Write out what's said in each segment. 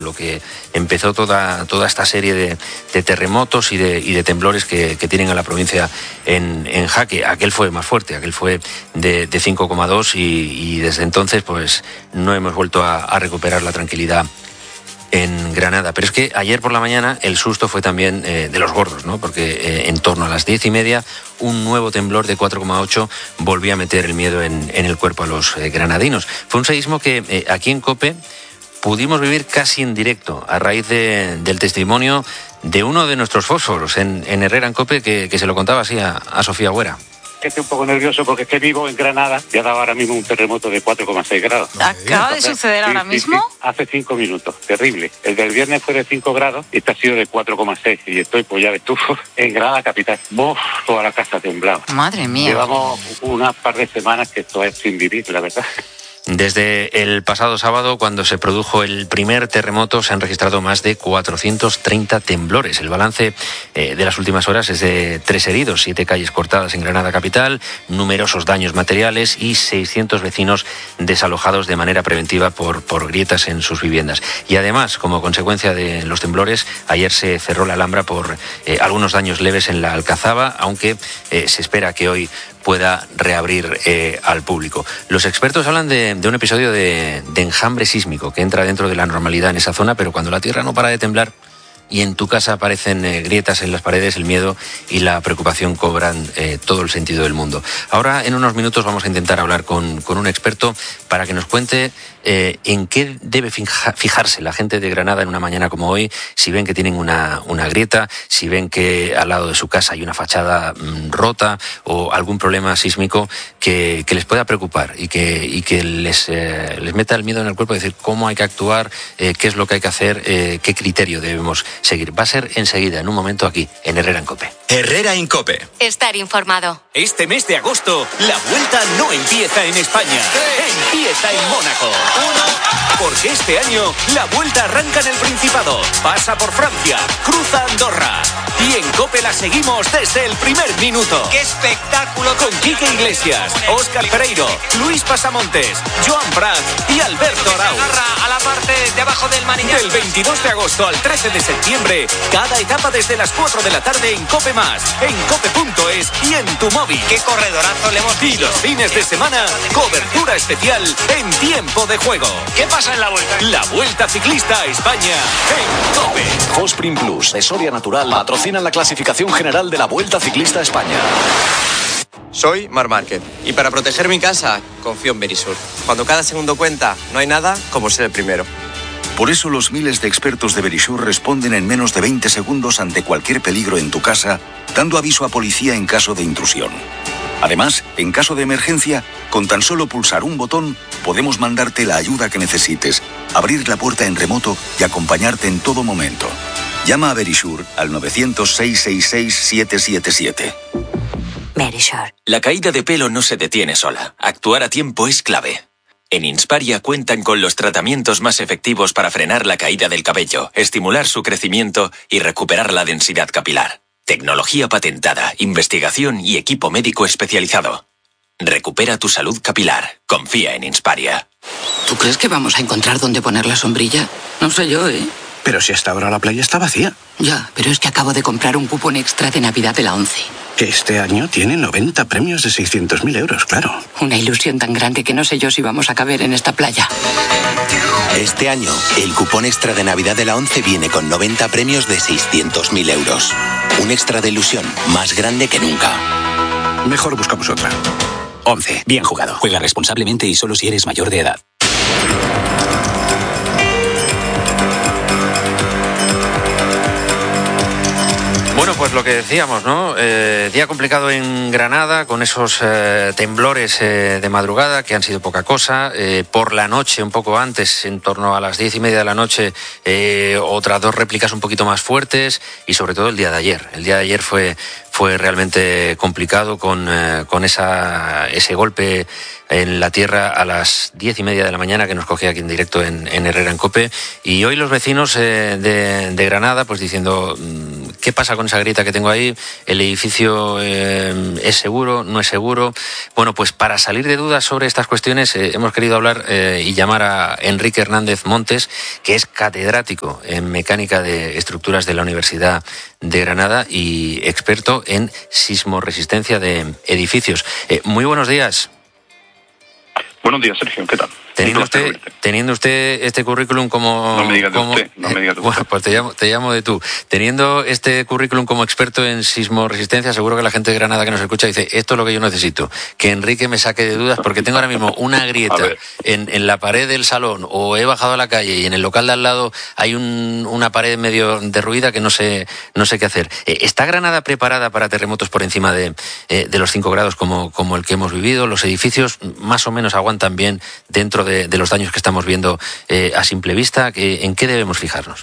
lo que empezó toda esta serie de terremotos y de temblores que tienen a la provincia en jaque. Aquel fue más fuerte, aquel fue de 5,2 y desde entonces pues no hemos vuelto a recuperar la tranquilidad en Granada. Pero es que ayer por la mañana el susto fue también de los gordos, ¿no? Porque en torno a las 10:30 un nuevo temblor de 4,8 volvió a meter el miedo en el cuerpo a los granadinos. Fue un seísmo que aquí en COPE pudimos vivir casi en directo a raíz del testimonio de uno de nuestros fósforos en Herrera en COPE que se lo contaba así a Sofía Huera. Estoy un poco nervioso porque es que vivo en Granada y ha dado ahora mismo un terremoto de 4,6 grados. ¿Acaba de suceder ahora mismo? Sí, hace 5 minutos, terrible. El del viernes fue de 5 grados y este ha sido de 4,6 y estoy, pues ya ves tú, en Granada capital. Toda la casa ha temblado. Madre mía. Llevamos unas par de semanas que esto es sin vivir, la verdad. Desde el pasado sábado, cuando se produjo el primer terremoto, se han registrado más de 430 temblores. El balance de las últimas horas es de 3 heridos, 7 calles cortadas en Granada capital, numerosos daños materiales y 600 vecinos desalojados de manera preventiva por grietas en sus viviendas. Y además, como consecuencia de los temblores, ayer se cerró la Alhambra por algunos daños leves en la Alcazaba, aunque se espera que hoy pueda reabrir al público. Los expertos hablan de un episodio de enjambre sísmico que entra dentro de la normalidad en esa zona, pero cuando la tierra no para de temblar y en tu casa aparecen grietas en las paredes, el miedo y la preocupación cobran todo el sentido del mundo. Ahora, en unos minutos, vamos a intentar hablar con un experto para que nos cuente en qué debe fijarse la gente de Granada en una mañana como hoy, si ven que tienen una grieta, si ven que al lado de su casa hay una fachada rota o algún problema sísmico que les pueda preocupar y que les meta el miedo en el cuerpo, decir cómo hay que actuar, qué es lo que hay que hacer, qué criterio debemos seguir. Va a ser enseguida, en un momento, aquí, en Herrera en COPE. Herrera en COPE. Estar informado. Este mes de agosto, la vuelta no empieza en España. Empieza en Mónaco. Porque este año, la vuelta arranca en el Principado. Pasa por Francia, cruza Andorra. Y en COPE la seguimos desde el primer minuto. ¡Qué espectáculo! Con Quique Iglesias, Óscar Pereiro, Luis Pasamontes, Joan Prat y Alberto Arau. Agarra a la parte de abajo del manillar. Del 22 de agosto al 13 de septiembre, cada etapa desde las 4 de la tarde en COPE+, en cope.es y en tu móvil. ¡Qué corredorazo le hemos Y los fines de semana, cobertura especial en tiempo de juego. ¿Qué pasa en la vuelta? La Vuelta Ciclista a España en COPE. Fosprin Plus de Soria Natural patrocinan la clasificación general de la Vuelta Ciclista a España. Soy Marc Márquez y para proteger mi casa confío en Verisur. Cuando cada segundo cuenta, no hay nada como ser el primero. Por eso los miles de expertos de Verisur responden en menos de 20 segundos ante cualquier peligro en tu casa, dando aviso a policía en caso de intrusión. Además, en caso de emergencia, con tan solo pulsar un botón, podemos mandarte la ayuda que necesites, abrir la puerta en remoto y acompañarte en todo momento. Llama a Verisur al 900-666-777. Verisur. La caída de pelo no se detiene sola. Actuar a tiempo es clave. En Insparia cuentan con los tratamientos más efectivos para frenar la caída del cabello, estimular su crecimiento y recuperar la densidad capilar. Tecnología patentada, investigación y equipo médico especializado. Recupera tu salud capilar. Confía en Insparia. ¿Tú crees que vamos a encontrar dónde poner la sombrilla? No sé yo, ¿eh? Pero si hasta ahora la playa está vacía. Ya, pero es que acabo de comprar un cupón extra de Navidad de la ONCE. Que este año tiene 90 premios de 600.000 euros, claro. Una ilusión tan grande que no sé yo si vamos a caber en esta playa. Este año, el cupón extra de Navidad de la ONCE viene con 90 premios de 600.000 euros. Un extra de ilusión más grande que nunca. Mejor buscamos otra. ONCE. Bien jugado. Juega responsablemente y solo si eres mayor de edad. Bueno, pues lo que decíamos, ¿no? Día complicado en Granada con esos temblores de madrugada que han sido poca cosa. Por la noche, un poco antes, en torno a las 10:30 de la noche, otras 2 réplicas un poquito más fuertes y sobre todo el día de ayer. El día de ayer fue realmente complicado con ese golpe en la tierra a las 10:30 de la mañana que nos cogía aquí en directo en Herrera en COPE. Y hoy los vecinos de Granada pues diciendo ¿Qué pasa con esa grieta que tengo ahí? ¿El edificio es seguro? ¿No es seguro? Bueno, pues para salir de dudas sobre estas cuestiones hemos querido hablar y llamar a Enrique Hernández Montes, que es catedrático en mecánica de estructuras de la Universidad de Granada y experto en sismorresistencia de edificios. Muy buenos días. Buenos días, Sergio, ¿qué tal? Teniendo usted este currículum como... No me digas de usted, no me digas de usted. Bueno, pues te llamo de tú. Teniendo este currículum como experto en sismorresistencia, seguro que la gente de Granada que nos escucha dice, esto es lo que yo necesito, que Enrique me saque de dudas, porque tengo ahora mismo una grieta en la pared del salón, o he bajado a la calle y en el local de al lado hay una pared medio derruida que no sé qué hacer. ¿Está Granada preparada para terremotos por encima de los 5 grados como el que hemos vivido? ¿Los edificios más o menos aguantan bien dentro de los daños que estamos viendo a simple vista? ¿En qué debemos fijarnos?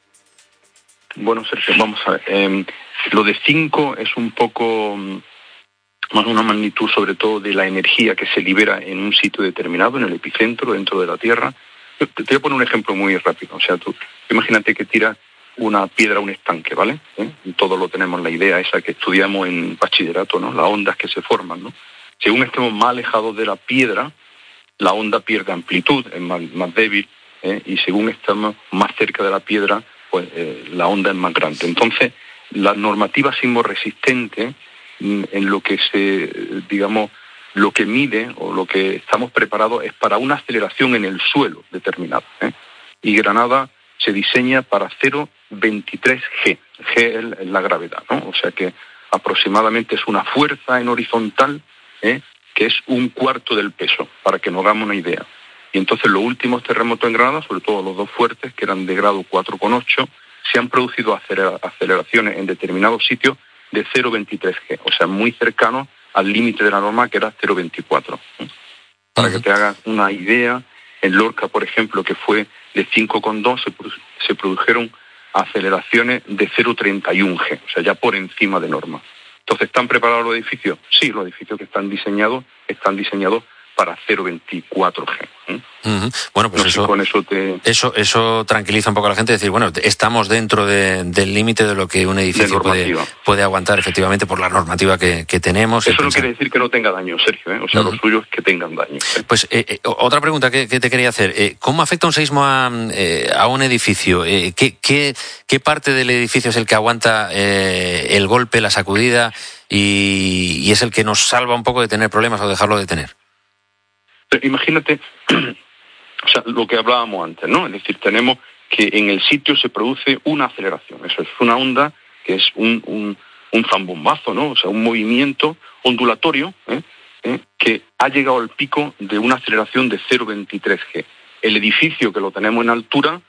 Bueno, Sergio, vamos a ver. Lo de 5 es un poco más una magnitud, sobre todo, de la energía que se libera en un sitio determinado, en el epicentro, dentro de la Tierra. Te voy a poner un ejemplo muy rápido. O sea, tú imagínate que tiras una piedra a un estanque, ¿vale? Todos lo tenemos, la idea esa que estudiamos en bachillerato, ¿no? Las ondas que se forman, ¿no? Según estemos más alejados de la piedra, la onda pierde amplitud, es más débil, y según estamos más cerca de la piedra, pues la onda es más grande. Entonces, la normativa sismorresistente, en lo que lo que mide o lo que estamos preparados es para una aceleración en el suelo determinada. Y Granada se diseña para 0,23 G. G es la gravedad, ¿no? O sea que aproximadamente es una fuerza en horizontal, que es 1/4 del peso, para que nos hagamos una idea. Y entonces los últimos terremotos en Granada, sobre todo los 2 fuertes, que eran de grado 4,8, se han producido aceleraciones en determinados sitios de 0,23 G, o sea, muy cercanos al límite de la norma, que era 0,24. Para que te hagas una idea, en Lorca, por ejemplo, que fue de 5,2, se produjeron aceleraciones de 0,31 G, o sea, ya por encima de norma. Entonces, ¿están preparados los edificios? Sí, los edificios que están diseñados para 0,24 G. Bueno, pues eso tranquiliza un poco a la gente, decir, bueno, estamos dentro del límite de lo que un edificio puede aguantar, efectivamente, por la normativa que tenemos. Eso no quiere decir que no tenga daño, Sergio, O sea, lo suyo es que tengan daño. Pues otra pregunta que te quería hacer. ¿Cómo afecta un seísmo a un edificio? ¿Qué parte del edificio es el que aguanta el golpe, la sacudida, y es el que nos salva un poco de tener problemas o dejarlo de tener? Imagínate, o sea, lo que hablábamos antes, ¿no? Es decir, tenemos que en el sitio se produce una aceleración. Eso es una onda que es un zambombazo, ¿no? O sea, un movimiento ondulatorio que ha llegado al pico de una aceleración de 0,23 G. El edificio, que lo tenemos en altura,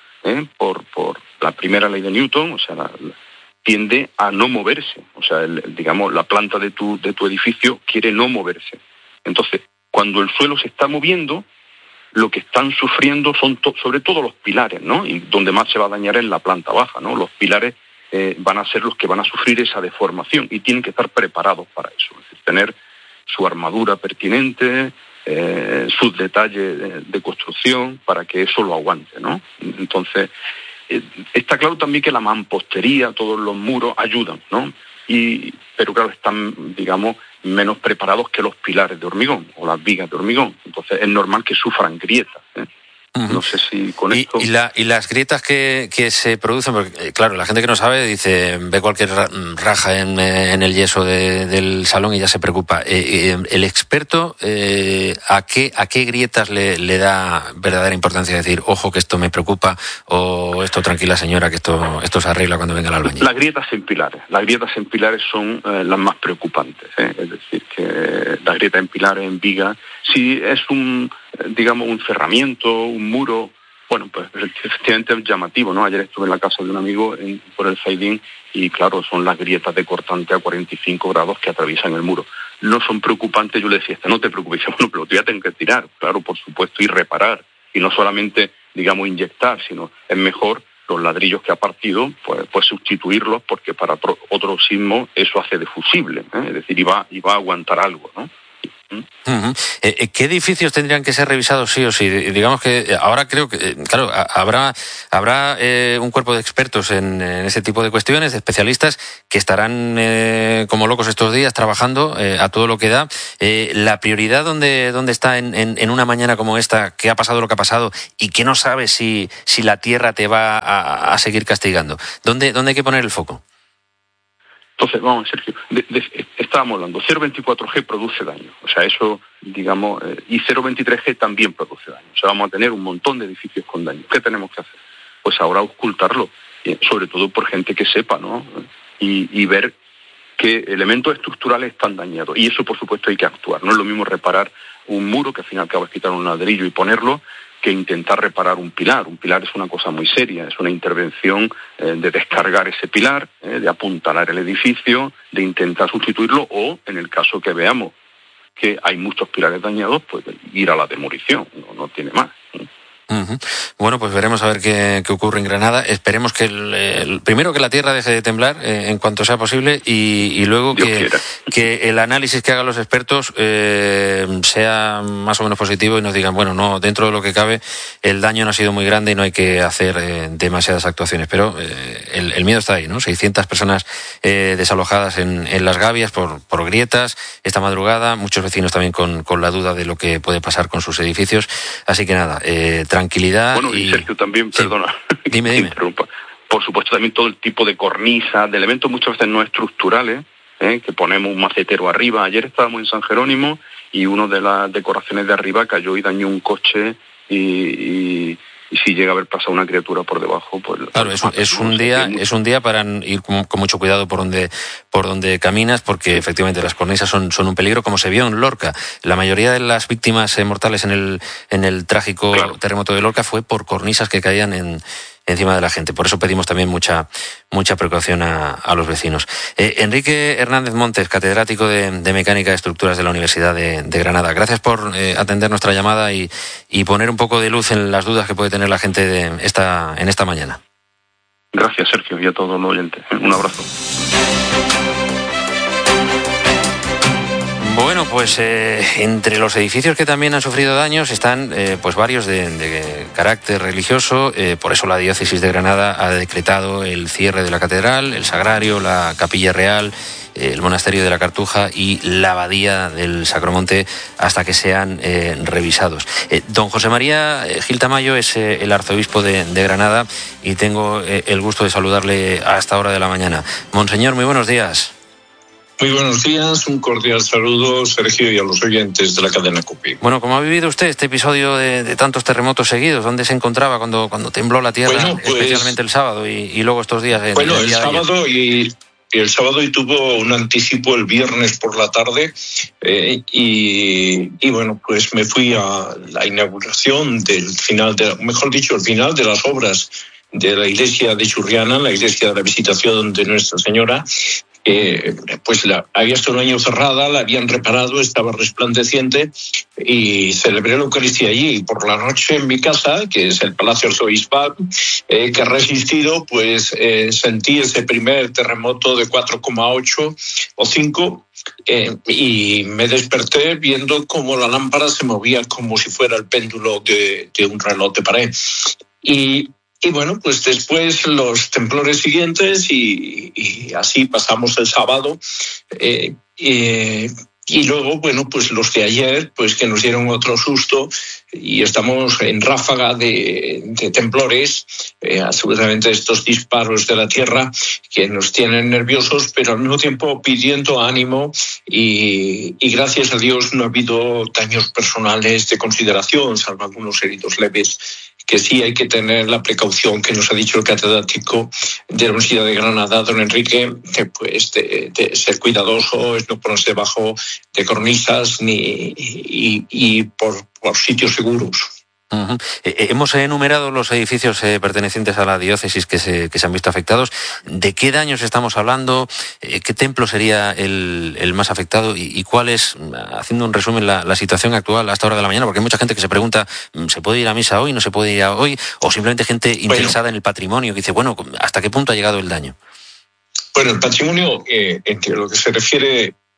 por la primera ley de Newton, o sea, tiende a no moverse. O sea, la planta de tu edificio quiere no moverse. Entonces, cuando el suelo se está moviendo, lo que están sufriendo son sobre todo los pilares, ¿no? Y donde más se va a dañar es la planta baja, ¿no? Los pilares van a ser los que van a sufrir esa deformación y tienen que estar preparados para eso. Es decir, tener su armadura pertinente, sus detalles de construcción para que eso lo aguante, ¿no? Entonces, está claro también que la mampostería, todos los muros ayudan, ¿no? Pero claro, están, digamos, menos preparados que los pilares de hormigón o las vigas de hormigón. Entonces es normal que sufran grietas. No sé si con esto... Y las grietas que se producen, porque claro, la gente que no sabe dice, ve cualquier raja en el yeso del salón y ya se preocupa. El experto, ¿a qué grietas le da verdadera importancia? Decir, ojo que esto me preocupa, o esto tranquila señora, que esto se arregla cuando venga el albañil. Las grietas en pilares son las más preocupantes. Es decir, que las grietas en pilares, en vigas, si es un cerramiento, un muro, bueno, pues efectivamente es llamativo, ¿no? Ayer estuve en la casa de un amigo por el Zaidín y claro, son las grietas de cortante a 45 grados que atraviesan el muro. No son preocupantes, yo le decía, no te preocupes, bueno, pero tú ya tienes que tirar, claro, por supuesto, y reparar, y no solamente, inyectar, sino es mejor los ladrillos que ha partido, pues sustituirlos, porque para otro sismo eso hace de fusible, es decir, y va a aguantar algo, ¿no? ¿Qué edificios tendrían que ser revisados sí o sí? Digamos que ahora creo que, claro, habrá un cuerpo de expertos en ese tipo de cuestiones, de especialistas, que estarán como locos estos días trabajando a todo lo que da. La prioridad, ¿dónde está en una mañana como esta, que ha pasado lo que ha pasado y que no sabes si la Tierra te va a seguir castigando? ¿Dónde hay que poner el foco? Entonces, vamos, Sergio, estábamos hablando, 0,24G produce daño, o sea, eso, digamos, y 0,23G también produce daño, o sea, vamos a tener un montón de edificios con daño. ¿Qué tenemos que hacer? Pues ahora ocultarlo, sobre todo por gente que sepa, ¿no? Y ver qué elementos estructurales están dañados, y eso, por supuesto, hay que actuar. No es lo mismo reparar un muro, que al fin y al cabo es quitar un ladrillo y ponerlo, que intentar reparar un pilar. Un pilar es una cosa muy seria, es una intervención de descargar ese pilar, de apuntalar el edificio, de intentar sustituirlo o, en el caso que veamos que hay muchos pilares dañados, pues ir a la demolición, no tiene más. Bueno, pues veremos a ver qué ocurre en Granada. Esperemos que primero que la tierra deje de temblar en cuanto sea posible y luego que el análisis que hagan los expertos sea más o menos positivo y nos digan, bueno, no, dentro de lo que cabe el daño no ha sido muy grande y no hay que hacer demasiadas actuaciones. Pero el miedo está ahí, ¿no? 600 personas desalojadas en Las Gavias por grietas esta madrugada, muchos vecinos también con la duda de lo que puede pasar con sus edificios. Así que nada, tranquilidad. Bueno, y Sergio también, sí. Perdona, dime. Interrumpa. Por supuesto también todo el tipo de cornisa, de elementos muchas veces no estructurales, que ponemos un macetero arriba. Ayer estábamos en San Jerónimo y una de las decoraciones de arriba cayó y dañó un coche y si llega a haber pasado una criatura por debajo, pues claro, es un día para ir con mucho cuidado por donde caminas, porque efectivamente las cornisas son un peligro, como se vio en Lorca. La mayoría de las víctimas mortales en el trágico terremoto de Lorca fue por cornisas que caían encima de la gente. Por eso pedimos también mucha precaución a los vecinos. Enrique Hernández Montes, catedrático de Mecánica de Estructuras de la Universidad de Granada. Gracias por atender nuestra llamada y poner un poco de luz en las dudas que puede tener la gente en esta mañana. Gracias, Sergio, y a todos los oyentes. Un abrazo. Bueno, pues entre los edificios que también han sufrido daños están pues varios de carácter religioso. Por eso la Diócesis de Granada ha decretado el cierre de la catedral, el sagrario, la capilla real, el monasterio de la Cartuja y la abadía del Sacromonte hasta que sean revisados. Don José María Gil Tamayo es el arzobispo de Granada y tengo el gusto de saludarle a esta hora de la mañana. Monseñor, muy buenos días. Muy buenos días, un cordial saludo, Sergio, y a los oyentes de la cadena COPE. Bueno, ¿cómo ha vivido usted este episodio de tantos terremotos seguidos? ¿Dónde se encontraba cuando tembló la tierra, bueno, pues, especialmente el sábado y luego estos días? Bueno, el sábado y tuvo un anticipo el viernes por la tarde y bueno, pues me fui a la inauguración el final de las obras de la iglesia de Churriana, la iglesia de la Visitación de Nuestra Señora. Pues había estado un año cerrada, la habían reparado, estaba resplandeciente y celebré la Eucaristía allí. Y por la noche en mi casa, que es el Palacio Arzobispal, que ha resistido, pues sentí ese primer terremoto de 4,8 o 5 y me desperté viendo cómo la lámpara se movía como si fuera el péndulo de un reloj de pared. Y bueno, pues después los temblores siguientes y así pasamos el sábado. Y luego, bueno, pues los de ayer, pues que nos dieron otro susto y estamos en ráfaga de temblores, absolutamente estos disparos de la tierra que nos tienen nerviosos, pero al mismo tiempo pidiendo ánimo y gracias a Dios no ha habido daños personales de consideración, salvo algunos heridos leves, que sí hay que tener la precaución que nos ha dicho el catedrático de la Universidad de Granada, don Enrique, pues de ser cuidadoso, es no ponerse debajo de cornisas y por sitios seguros. Uh-huh. Hemos enumerado los edificios pertenecientes a la diócesis que se han visto afectados. ¿De qué daños estamos hablando? ¿Qué templo sería el más afectado? ¿Y cuál es, haciendo un resumen, la situación actual a esta hora de la mañana? Porque hay mucha gente que se pregunta, ¿se puede ir a misa hoy? ¿No se puede ir a hoy? O simplemente gente interesada en el patrimonio que dice, bueno, ¿hasta qué punto ha llegado el daño? Bueno, el patrimonio, entre lo que se refiere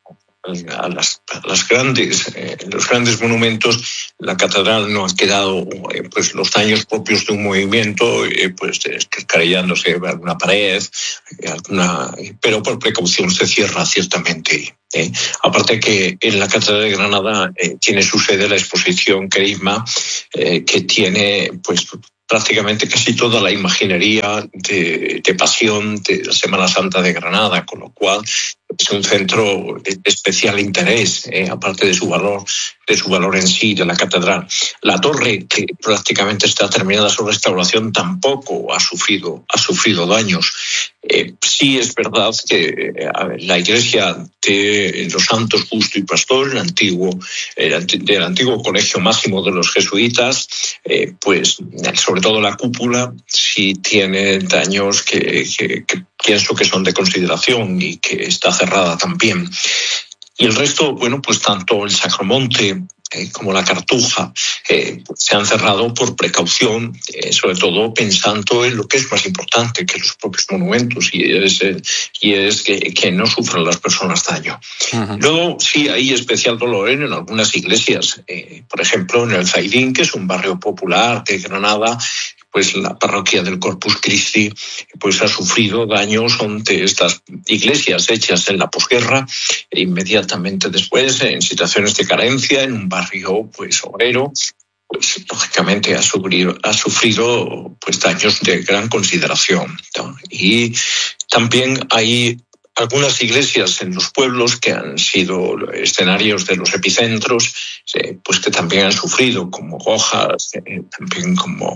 los grandes monumentos, la catedral no ha quedado pues los daños propios de un movimiento, pues escarellándose alguna pared, pero por precaución se cierra ciertamente. Aparte que en la Catedral de Granada tiene su sede la exposición Querigma, que tiene pues prácticamente casi toda la imaginería de pasión de la Semana Santa de Granada, con lo cual es un centro de especial interés, aparte de su valor en sí, de la catedral. La torre, que prácticamente está terminada su restauración, tampoco ha sufrido daños. Sí es verdad que la iglesia de los Santos Justo y Pastor, del antiguo Colegio Máximo de los Jesuitas, pues sobre todo la cúpula sí tiene daños que pienso que son de consideración y que está cerrada también. Y el resto, bueno, pues tanto el Sacromonte como la Cartuja se han cerrado por precaución, sobre todo pensando en lo que es más importante que los propios monumentos, y es que no sufran las personas daño. Uh-huh. Luego sí hay especial dolor en algunas iglesias, por ejemplo en el Zaidín, que es un barrio popular de Granada, pues la parroquia del Corpus Christi pues ha sufrido daños de estas iglesias hechas en la posguerra, inmediatamente después, en situaciones de carencia, en un barrio pues obrero, pues lógicamente ha sufrido pues daños de gran consideración, ¿no? Y también hay algunas iglesias en los pueblos que han sido escenarios de los epicentros, pues que también han sufrido, como Gojas, también como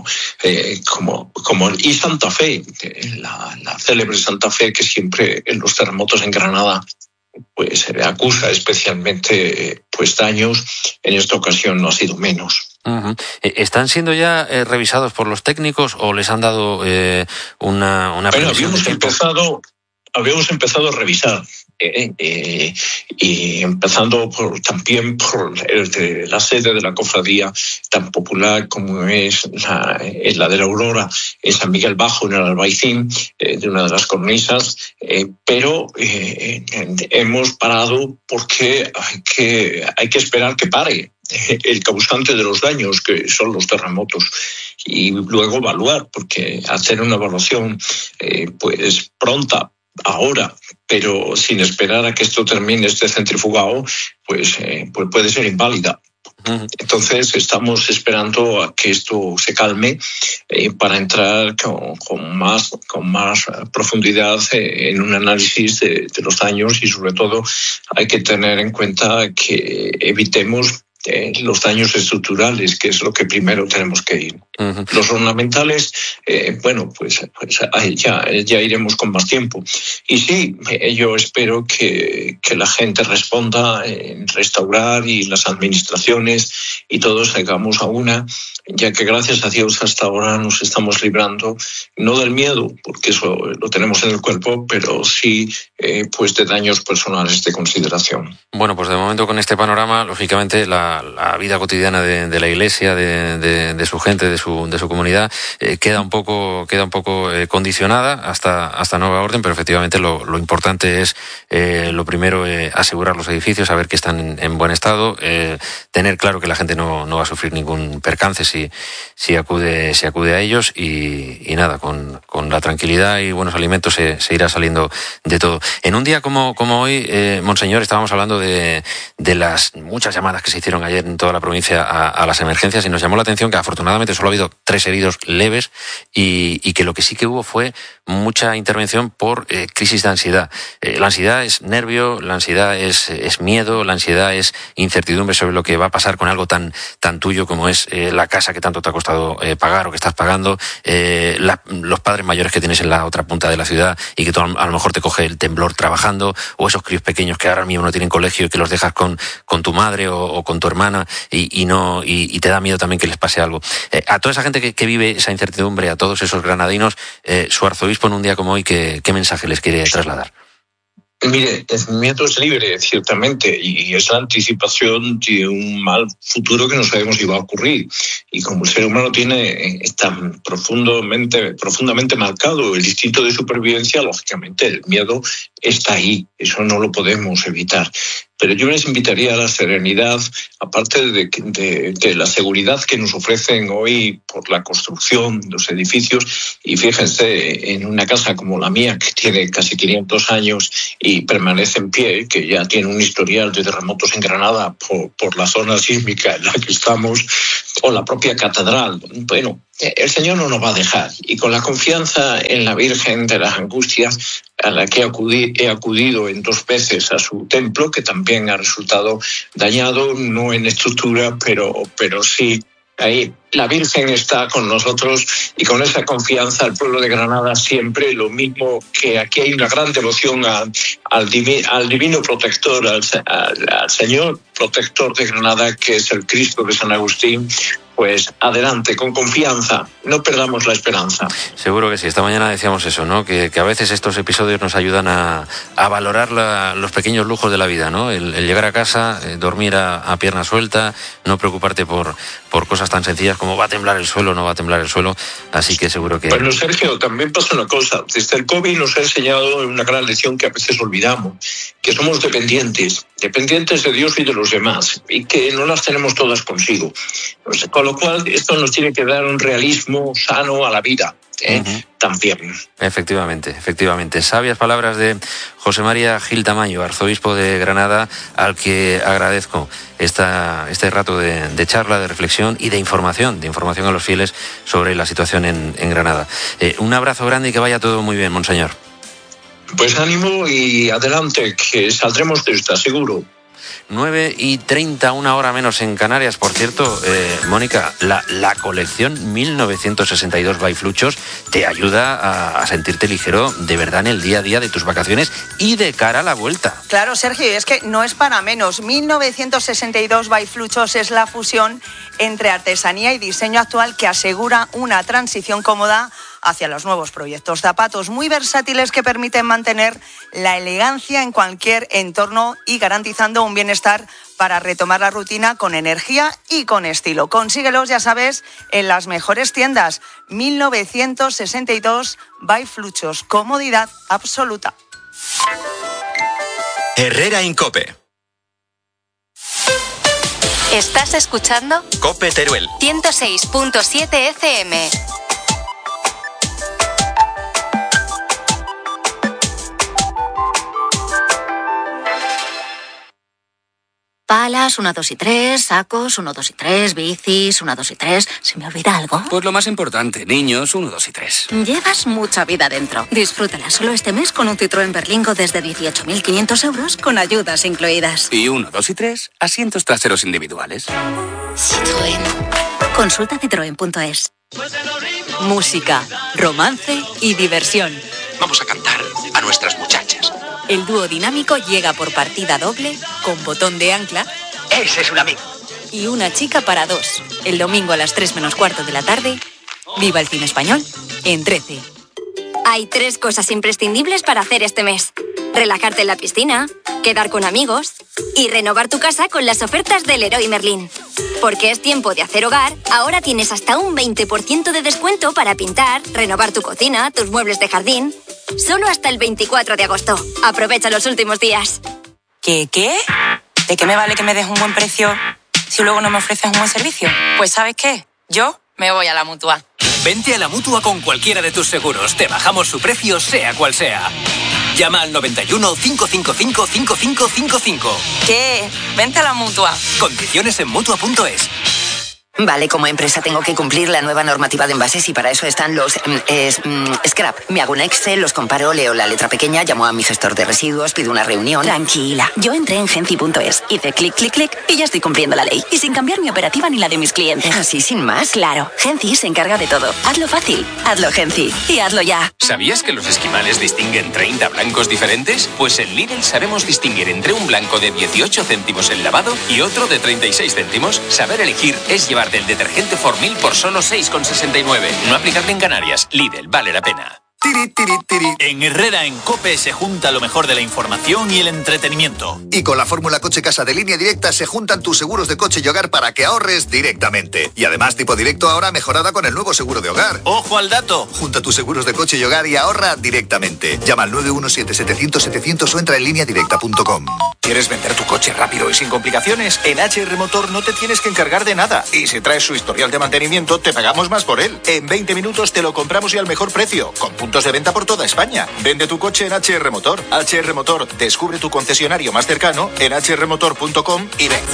y Santa Fe, la célebre Santa Fe, que siempre en los terremotos en Granada pues se acusa especialmente pues daños. En esta ocasión no ha sido menos. Uh-huh. ¿Están siendo ya revisados por los técnicos o les han dado una previsión de tiempo? Habíamos empezado a revisar, y empezando también por la sede de la cofradía tan popular como es la de la Aurora, en San Miguel Bajo, en el Albaicín, de una de las cornisas, pero hemos parado porque hay que esperar que pare el causante de los daños, que son los terremotos, y luego evaluar, porque hacer una evaluación pues pronta, ahora, pero sin esperar a que esto termine, este centrifugado, pues puede ser inválida. Entonces estamos esperando a que esto se calme para entrar con más profundidad en un análisis de los daños, y sobre todo hay que tener en cuenta que evitemos los daños estructurales, que es lo que primero tenemos que ir. Uh-huh. Los ornamentales, pues ya iremos con más tiempo. Y sí, yo espero que la gente responda en restaurar, y las administraciones y todos salgamos a una, ya que gracias a Dios hasta ahora nos estamos librando, no del miedo, porque eso lo tenemos en el cuerpo, pero sí pues de daños personales de consideración. Bueno, pues de momento con este panorama, lógicamente la vida cotidiana de la Iglesia, de su gente, de su comunidad, queda un poco condicionada hasta nueva orden, pero efectivamente lo importante es lo primero, asegurar los edificios, saber que están en buen estado, tener claro que la gente no va a sufrir ningún percance si acude a ellos, y nada, con la tranquilidad y buenos alimentos se irá saliendo de todo. En un día como hoy, Monseñor, estábamos hablando de las muchas llamadas que se hicieron ayer en toda la provincia a las emergencias, y nos llamó la atención que afortunadamente solo ha habido 3 heridos leves, y que lo que sí que hubo fue mucha intervención por crisis de ansiedad. La ansiedad es nervio, la ansiedad es miedo, la ansiedad es incertidumbre sobre lo que va a pasar con algo tan tuyo como es la casa que tanto te ha costado pagar o que estás pagando, los padres mayores que tienes en la otra punta de la ciudad y que a lo mejor te coge el temblor trabajando, o esos críos pequeños que ahora mismo no tienen colegio y que los dejas con tu madre o con tu hermana y te da miedo también que les pase algo. A toda esa gente que vive esa incertidumbre, a todos esos granadinos, su arzobispo en un día como hoy, ¿qué mensaje les quiere trasladar? Mire, el miedo es libre, ciertamente, y es la anticipación de un mal futuro que no sabemos si va a ocurrir. Y como el ser humano tiene tan profundamente marcado el instinto de supervivencia, lógicamente el miedo está ahí, eso no lo podemos evitar. Pero yo les invitaría a la serenidad, aparte de la seguridad que nos ofrecen hoy por la construcción de los edificios. Y fíjense, en una casa como la mía, que tiene casi 500 años y permanece en pie, que ya tiene un historial de terremotos en Granada por la zona sísmica en la que estamos, o la propia catedral. Bueno, el Señor no nos va a dejar. Y con la confianza en la Virgen de las Angustias, a la que he acudido en 2 veces a su templo, que también ha resultado dañado, no en estructura, pero sí ahí. La Virgen está con nosotros, y con esa confianza el pueblo de Granada siempre, lo mismo que aquí hay una gran devoción al divino protector, al Señor protector de Granada, que es el Cristo de San Agustín. Pues adelante, con confianza, no perdamos la esperanza. Seguro que sí. Esta mañana decíamos eso, ¿no? Que a veces estos episodios nos ayudan a valorar los pequeños lujos de la vida, ¿no? El llegar a casa, dormir a pierna suelta, no preocuparte por cosas tan sencillas como va a temblar el suelo o no va a temblar el suelo. Así que seguro que... Bueno, Sergio, también pasa una cosa. Desde el COVID nos ha enseñado una gran lección que a veces olvidamos, que somos dependientes de Dios y de los demás, y que no las tenemos todas consigo. Con lo cual, esto nos tiene que dar un realismo sano a la vida, también. Efectivamente. Sabias palabras de José María Gil Tamayo, arzobispo de Granada, al que agradezco este rato de charla, de reflexión y de información a los fieles sobre la situación en Granada. Un abrazo grande y que vaya todo muy bien, monseñor. Pues ánimo y adelante, que saldremos de esta, seguro. 9:30, 1 hora menos en Canarias. Por cierto, Mónica, la colección 1962 by Fluchos te ayuda a sentirte ligero de verdad en el día a día de tus vacaciones y de cara a la vuelta. Claro, Sergio, y es que no es para menos. 1962 by Fluchos es la fusión entre artesanía y diseño actual que asegura una transición cómoda hacia los nuevos proyectos. Zapatos muy versátiles que permiten mantener la elegancia en cualquier entorno y garantizando un bienestar para retomar la rutina con energía y con estilo. Consíguelos, ya sabes, en las mejores tiendas. 1962 by Fluchos. Comodidad absoluta. Herrera Incope. ¿Estás escuchando? Cope Teruel. 106.7 FM. Palas, 1, 2 y 3, sacos, 1, 2 y 3, bicis, 1, 2 y 3. ¿Se me olvida algo? Pues lo más importante, niños, 1, 2 y 3. Llevas mucha vida dentro. Disfrútala solo este mes con un Citroën Berlingo desde 18.500 euros con ayudas incluidas. Y 1, 2 y 3, asientos traseros individuales. Citroën. Consulta citroen.es. Música, romance y diversión. Vamos a cantar a nuestras muchachas. El dúo dinámico llega por partida doble, con botón de ancla. ¡Ese es un amigo! Y una chica para 2. El domingo a las 3 menos cuarto de la tarde. Viva el cine español en 13. Hay 3 cosas imprescindibles para hacer este mes. Relajarte en la piscina, quedar con amigos y renovar tu casa con las ofertas del Leroy Merlin. Porque es tiempo de hacer hogar, ahora tienes hasta un 20% de descuento para pintar, renovar tu cocina, tus muebles de jardín. Solo hasta el 24 de agosto. Aprovecha los últimos días. ¿Qué? ¿De qué me vale que me des un buen precio si luego no me ofreces un buen servicio? Pues ¿sabes qué? Yo me voy a la Mutua. Vente a la Mutua con cualquiera de tus seguros. Te bajamos su precio, sea cual sea. Llama al 91 555 5555. ¿Qué? Vente a la Mutua. Condiciones en Mutua.es. Vale, como empresa tengo que cumplir la nueva normativa de envases y para eso están los scrap. Me hago un Excel, los comparo, leo la letra pequeña, llamo a mi gestor de residuos, pido una reunión. Tranquila, yo entré en Genci.es, hice clic, clic, clic y ya estoy cumpliendo la ley. Y sin cambiar mi operativa ni la de mis clientes. ¿Así sin más? Claro, Genci se encarga de todo. Hazlo fácil, hazlo Genci y hazlo ya. ¿Sabías que los esquimales distinguen 30 blancos diferentes? Pues en Lidl sabemos distinguir entre un blanco de 18 céntimos el lavado y otro de 36 céntimos. Saber elegir es llevar del detergente Formil por solo 6,69. No aplicable en Canarias. Lidl, vale la pena. Tiri, tiri, tiri. En Herrera en COPE se junta lo mejor de la información y el entretenimiento. Y con la fórmula Coche Casa de Línea Directa se juntan tus seguros de coche y hogar para que ahorres directamente. Y además tipo directo ahora mejorada con el nuevo seguro de hogar. ¡Ojo al dato! Junta tus seguros de coche y hogar y ahorra directamente. Llama al 917-700-700 o entra en lineadirecta.com. ¿Quieres vender tu coche rápido y sin complicaciones? En HR Motor no te tienes que encargar de nada. Y si traes su historial de mantenimiento, te pagamos más por él. En 20 minutos te lo compramos y al mejor precio. Con puntos de venta por toda España. Vende tu coche en HR Motor. HR Motor, descubre tu concesionario más cercano en hrmotor.com y ven.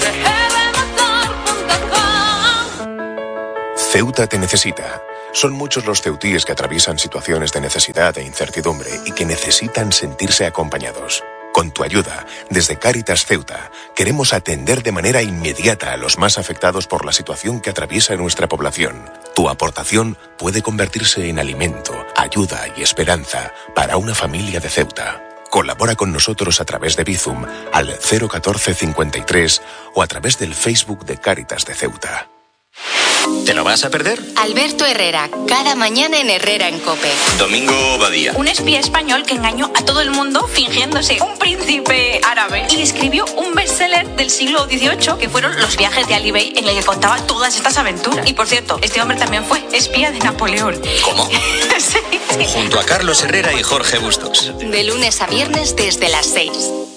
Ceuta te necesita. Son muchos los ceutíes que atraviesan situaciones de necesidad e incertidumbre y que necesitan sentirse acompañados. Con tu ayuda, desde Cáritas Ceuta, queremos atender de manera inmediata a los más afectados por la situación que atraviesa nuestra población. Tu aportación puede convertirse en alimento, ayuda y esperanza para una familia de Ceuta. Colabora con nosotros a través de Bizum al 014 53 o a través del Facebook de Cáritas de Ceuta. ¿Te lo vas a perder? Alberto Herrera, cada mañana en Herrera en COPE. Domingo Badía. Un espía español que engañó a todo el mundo fingiéndose un príncipe árabe y escribió un bestseller del siglo XVIII que fueron Los viajes de Ali Bey, en el que contaba todas estas aventuras. Y por cierto, este hombre también fue espía de Napoleón. ¿Cómo? Sí. Junto a Carlos Herrera y Jorge Bustos. De lunes a viernes desde las 6.